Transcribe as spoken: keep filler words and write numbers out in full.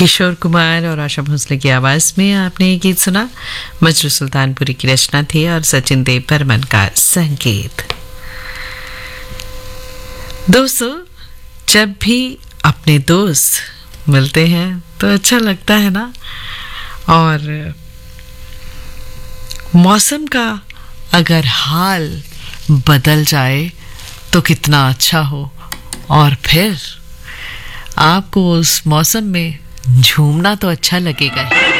किशोर कुमार और आशा भोसले की आवाज में आपने ये गीत सुना। मजरू सुल्तानपुरी की रचना थी और सचिन देव बर्मन का संगीत। दोस्तों, जब भी अपने दोस्त मिलते हैं तो अच्छा लगता है ना। और मौसम का अगर हाल बदल जाए तो कितना अच्छा हो, और फिर आपको उस मौसम में झूमना तो अच्छा लगेगा ही।